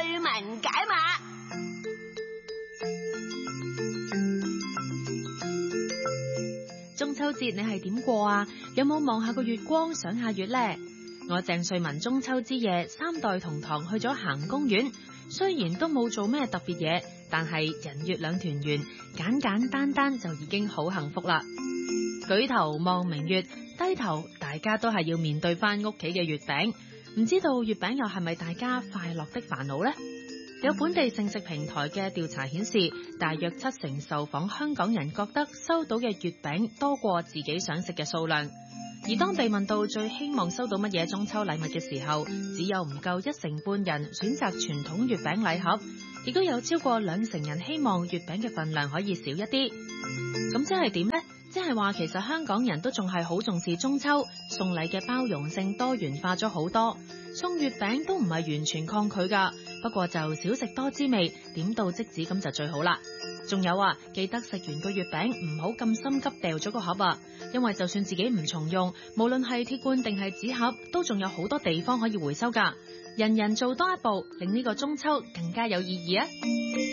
趣聞解碼。 中秋節你係點過啊？有冇望下個月光賞下月呢？我鄭瑞文中秋之夜3代同堂去咗行公園，雖然都冇做咩特別嘢，但係人月兩團圓，簡簡單單就已經好幸福啦。舉頭望明月，低頭大家都係要面對翻屋企嘅月餅，唔知道月餅又係咪大家快樂的煩惱呢？有本地剩食平台嘅調查顯示，大約70%受訪香港人覺得收到嘅月餅多過自己想食嘅數量。而當被問到最希望收到乜嘢中秋禮物嘅時候，只有唔夠1成半人選擇傳統月餅禮盒，亦都有超過2成人希望月餅嘅份量可以少一啲。咁即係點呢？即係話其實香港人都仲係好重視中秋，送禮嘅包容性多元化咗好多，送月餅都唔係完全抗拒㗎，不過就少食多滋味，點到即止咁就最好啦。仲有啊，記得食完個月餅唔好咁心急掉咗個盒啊，因為就算自己唔重用，無論係鐵罐定係紙盒，都仲有好多地方可以回收㗎。人人做多一步，令呢個中秋更加有意義啊！